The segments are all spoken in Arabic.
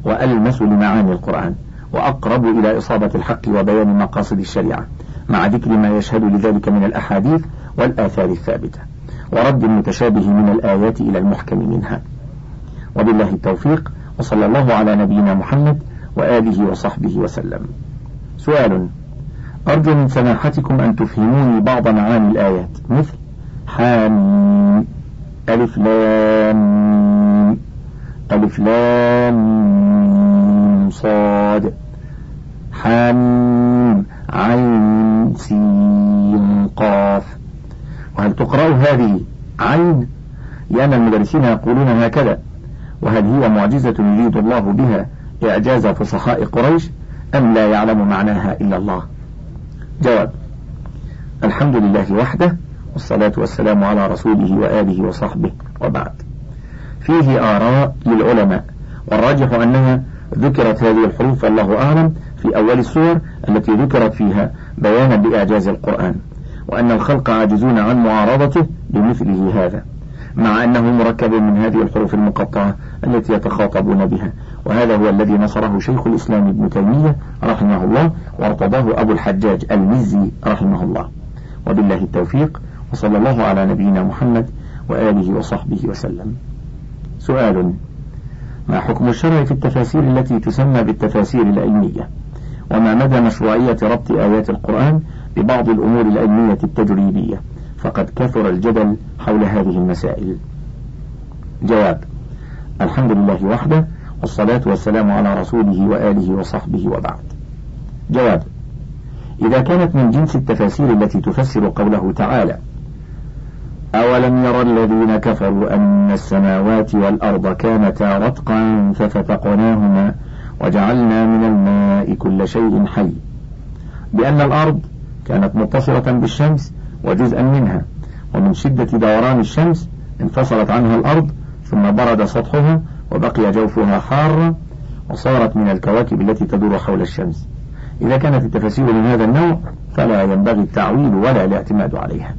وألمس لمعاني القرآن، وأقرب إلى إصابة الحق وبيان مقاصد الشريعة، مع ذكر ما يشهد لذلك من الأحاديث والآثار الثابتة، ورد المتشابه من الآيات إلى المحكم منها. وبالله التوفيق، وصلى الله على نبينا محمد وآله وصحبه وسلم. سؤال: أرجو من سماحتكم أن تفهموني بعض معاني الآيات، مثل حاميم، ألف لام، ألف لام صاد، حاميم عين سين قاف. وهل تقرأ هذه عين؟ لأن المدرسين يقولون هكذا. وهل هي معجزة يريد الله بها إعجاز فصحاء قريش، أم لا يعلم معناها إلا الله؟ جواب: الحمد لله وحده، والصلاة والسلام على رسوله وآله وصحبه، وبعد. فيه آراء للعلماء، والراجح أنها ذكرت هذه الحروف الله أعلم في أول السور التي ذكرت فيها بيانا بإعجاز القرآن، وأن الخلق عاجزون عن معارضته بمثله هذا، مع أنه مركب من هذه الحروف المقطعة التي يتخاطبون بها. وهذا هو الذي نصره شيخ الإسلام ابن تيمية رحمه الله، وارتضاه أبو الحجاج المزي رحمه الله. وبالله التوفيق، وصلى الله على نبينا محمد وآله وصحبه وسلم. سؤال: ما حكم الشرع في التفاسير التي تسمى بالتفاسير العلمية؟ وما مدى مشروعية ربط آيات القرآن ببعض الأمور العلمية التجريبية؟ فقد كثر الجدل حول هذه المسائل. جواب: الحمد لله وحده، والصلاة والسلام على رسوله وآله وصحبه، وبعد. جواب: إذا كانت من جنس التفاسير التي تفسر قوله تعالى: أولم يرى الذين كفروا أن السماوات والأرض كانتا رتقا ففتقناهما وجعلنا من الماء كل شيء حي، بأن الأرض كانت متصلة بالشمس وجزءا منها، ومن شدة دوران الشمس انفصلت عنها الأرض، ثم برد سطحها وبقي جوفها حارا، وصارت من الكواكب التي تدور حول الشمس. إذا كانت التفاسير من هذا النوع فلا ينبغي التعويل ولا الاعتماد عليها.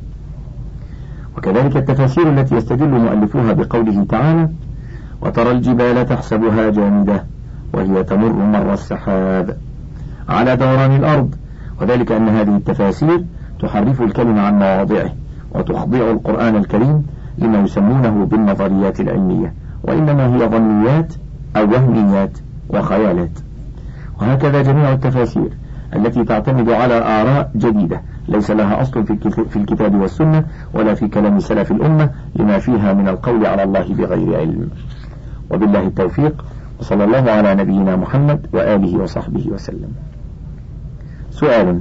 وكذلك التفاسير التي يستدل مؤلفوها بقوله تعالى: وترى الجبال تحسبها جامدة وهي تمر مر السحاب، على دوران الأرض، وذلك أن هذه التفاسير تحرف الكلمة عن مواضعه، وتخضع القرآن الكريم لما يسمونه بالنظريات العلمية، وإنما هي ظنيات أو وهميات وخيالات. وهكذا جميع التفاسير التي تعتمد على آراء جديدة ليس لها أصل في الكتاب والسنة ولا في كلام سلف الأمة، لما فيها من القول على الله بغير علم. وبالله التوفيق، وصلى الله على نبينا محمد وآله وصحبه وسلم. سؤال: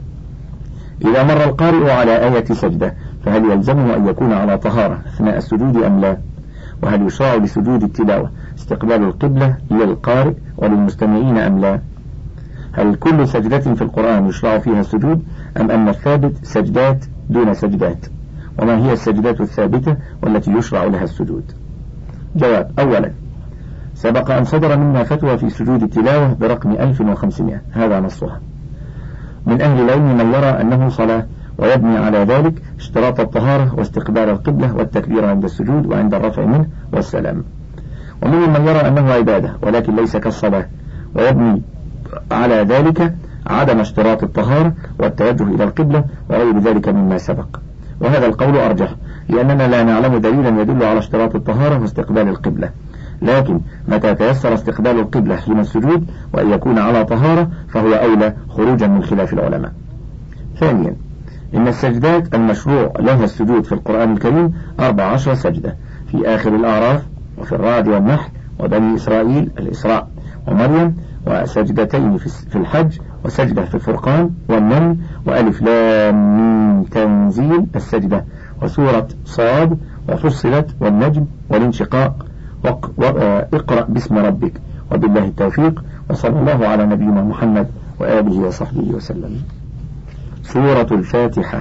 إذا مر القارئ على آية سجدة فهل يلزمه أن يكون على طهارة أثناء السجود أم لا؟ وهل يشرع لسجود التلاوة استقبال القبلة للقارئ وللمستمعين أم لا؟ هل كل سجدة في القرآن يشرع فيها السجود، أم أن الثابت سجدات دون سجدات؟ وما هي السجدات الثابتة والتي يشرع لها السجود؟ جواب: أولا، سبق أن صدر منا فتوى في سجود التلاوة برقم 1500، هذا نصها. من أهل العلم من يرى أنه صلاة، ويبني على ذلك اشتراط الطهارة واستقبال القبلة والتكبير عند السجود وعند الرفع منه والسلام. ومنهم من يرى أنه عبادة ولكن ليس كالصلاة، ويبني على ذلك عدم اشتراط الطهارة والتوجه إلى القبلة وغير ذلك مما سبق. وهذا القول أرجح، لأننا لا نعلم دليلا يدل على اشتراط الطهارة واستقبال القبلة، لكن متى تيسر استقبال القبلة حين السجود وأن يكون على طهارة فهو أولى خروجا من خلاف العلماء. ثانيا، إن السجدات المشروع لها السجود في القرآن الكريم 14 سجدة، في آخر الأعراف، وفي الرعد والنحل، وبني إسرائيل الإسراء، ومريم، وسجدتين في الحج، وسجدة في الفرقان والنمل، وألف لام ميم تنزيل السجدة، وسورة صاد، وفصلت، والنجم، والانشقاق، واقرأ باسم ربك. وبالله التوفيق، وصلى الله على نبينا محمد وآله وصحبه وسلم. سورة الفاتحة.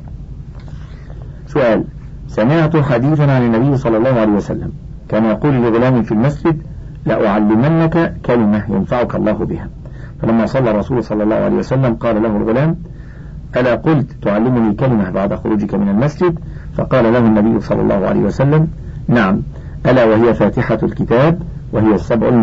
سؤال: سمعت حديثا عن النبي صلى الله عليه وسلم كان يقول لغلام في المسجد: لأعلمنك كلمة ينفعك الله بها. فلما صلى الرسول صلى الله عليه وسلم قال له الغلام: ألا قلت تعلمني كلمة بعد خروجك من المسجد؟ فقال له النبي صلى الله عليه وسلم: نعم، ألا وهي فاتحة الكتاب، وهي السبع